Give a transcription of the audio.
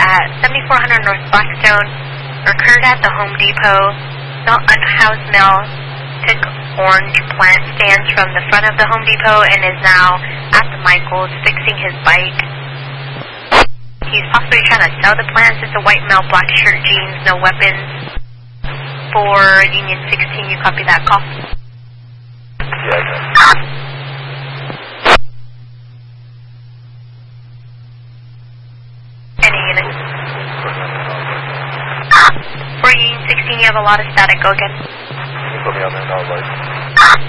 at 7400 North Blackstone, occurred at the Home Depot. The unhoused male took orange plant stands from the front of the Home Depot and is now at the Michaels fixing his bike. He's possibly trying to sell the plants. It's a white male, black shirt, jeans, no weapons. For Union 16, you copy that call? Yeah, Any unit? For Union 16, you have a lot of static. Go again. Can you put me on that,